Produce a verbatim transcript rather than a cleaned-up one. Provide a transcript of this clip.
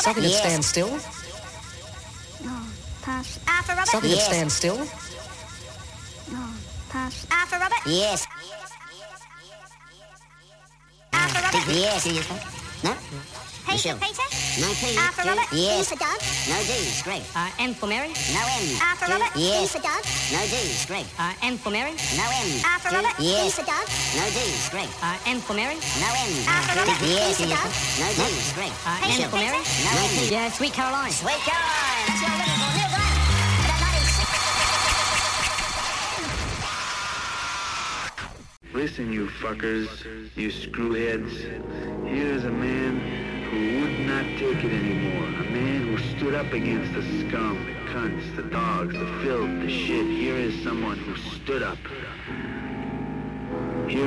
Something that Yes. stands still. No, pass. R for Robert. Something Yes. that stands still. No, pass. R for Robert. Yes. R for Robert. Yes. No? P Michelle. for Peter. No P. R for Robert. Yes. D for Doug. No D. Greg. Uh, M for Mary. No M. R for Robert. D Yes. for Doug. No D. Greg. Uh, M for Mary. No M. R for Robert. D Yes. for Doug. No D. Greg. Uh, M for Mary. No M. R for Robert. Yes. D for Doug. No D. Greg. Uh, M Peter. for Mary. No M. Yeah, Sweet Caroline. Sweet Caroline. That's what I'm looking for. Neil Glenn. That ninety-six. Listen, you fuckers, you screwheads. Here's a man who would not take it anymore. A man who stood up against the scum, the cunts, the dogs, the filth, the shit. Here is someone who stood up.